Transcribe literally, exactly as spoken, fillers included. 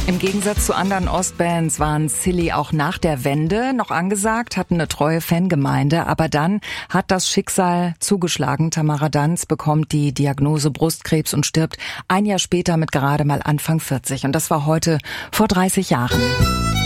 Im Gegensatz zu anderen Ostbands waren Silly auch nach der Wende noch angesagt, hatten eine treue Fangemeinde. Aber dann hat das Schicksal zugeschlagen. Tamara Danz bekommt die Diagnose Brustkrebs und stirbt ein Jahr später mit gerade mal Anfang vierzig. Und das war heute vor dreißig Jahren.